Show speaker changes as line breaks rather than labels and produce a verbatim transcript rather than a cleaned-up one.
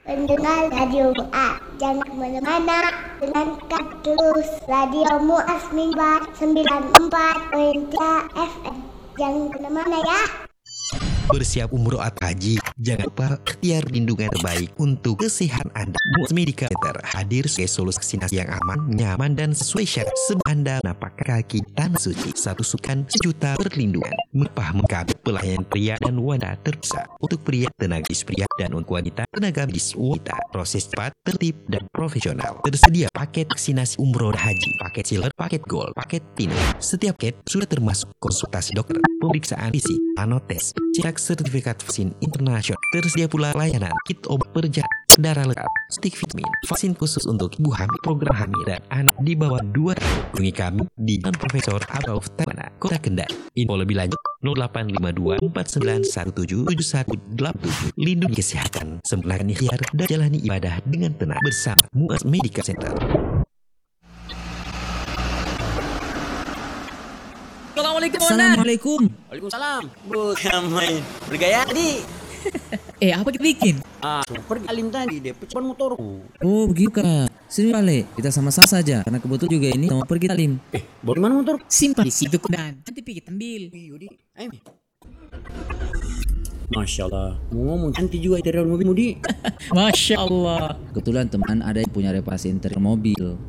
Pendengar Radio Muas, jangan kemana-mana. Dengarkan terus Radio Muas Mimbar sembilan puluh empat koma tiga F M. Jangan kemana-mana ya.
Bersiap umroh atau haji, jangan lupa ikhtiar lindungan terbaik untuk kesehatan Anda. Muas Medical Center hadir sebagai solusi vaksinasi yang aman, nyaman, dan sesuai syarat sebelum Anda menapakkan kaki tanah suci. Satu sukan sejuta perlindungan. Mepah mengkabi pelayanan pria dan wanita terpisah. Untuk pria, tenaga medis pria, dan untuk wanita, tenaga medis wanita. Proses cepat, tertib, dan profesional. Tersedia paket vaksinasi umroh dan haji, paket silver, paket gold, paket platinum. Setiap paket sudah termasuk konsultasi dokter, pemeriksaan fisik, anotes, cek sertifikat vaksin internasional. Tersedia pula layanan kit obat perjalanan, darah lengkap, stik vitamin, vaksin khusus untuk ibu hamil, program hamil, dan anak di bawah dua tahun. Hubungi kami di Jalan Profesor Adolf Tamana, Kota Kendari. Info lebih lanjut nol delapan lima dua empat sembilan satu tujuh tujuh satu delapan tujuh. Lindungi kesehatan, sempurnakan ikhtiar, dan jalani ibadah dengan tenang bersama Muas Medical Center.
Assalamualaikum.
Assalamualaikum.
Waalaikumsalam. Bukan main bergaya tadi.
Eh, apa kita bikin?
Ah, pergi alim tadi dia pecah motorku.
Oh, begitu kak. Sini balik. Kita sama-sama saja. Karena kebetulan juga ini mau pergi talim.
Eh, bawa di mana motor?
Simpan di situ dan nanti pergi ambil.
Yudi, ayo. Masya Allah. Mau ngomong nanti juga interior mobil Mudi.
Masya Allah. Kebetulan teman ada yang punya reparasi interior mobil.